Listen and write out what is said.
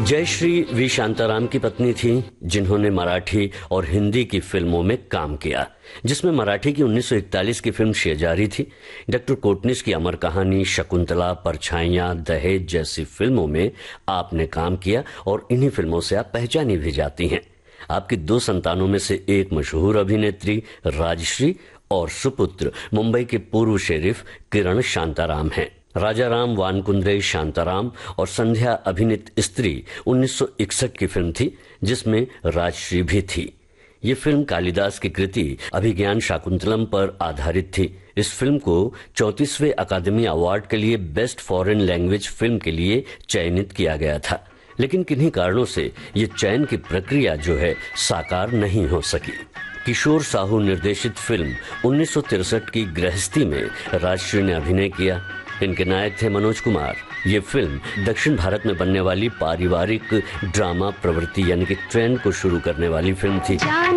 Jayashree we Shantaram की पत्नी थी, जिन्होंने मराठी और हिंदी की फिल्मों में काम किया, जिसमें मराठी की 1941 की फिल्म शेजारी थी। डॉक्टर कोटनिस की अमर कहानी, शकुंतला, परछाइयां, दहेज जैसी फिल्मों में आपने काम किया और इन्हीं फिल्मों से आप पहचानी भी जाती हैं। आपकी 2 संतानों में से एक मशहूर अभिनेत्री राजश्री और सुपुत्र मुंबई के पूर्व शेरिफ किरण शांताराम हैं। राजा राम वानकुंद्रे शांताराम और संध्या अभिनीत स्त्री 1961 की फिल्म थी, जिसमें राजश्री भी थी। ये फिल्म कालिदास की कृति अभिज्ञान शाकुंतलम पर आधारित थी। इस फिल्म को 34वें अकादमी अवार्ड के लिए बेस्ट फॉरेन लैंग्वेज फिल्म के लिए चयनित किया गया था, लेकिन किन्हीं कारणों से ये चयन की प्रक्रिया जो है साकार नहीं हो सकी। किशोर साहू निर्देशित फिल्म 1963 की गृहस्थी में राजश्री ने अभिनय किया। इनके नायक थे मनोज कुमार। ये फिल्म दक्षिण भारत में बनने वाली पारिवारिक ड्रामा प्रवृत्ति यानी कि ट्रेंड को शुरू करने वाली फिल्म थी।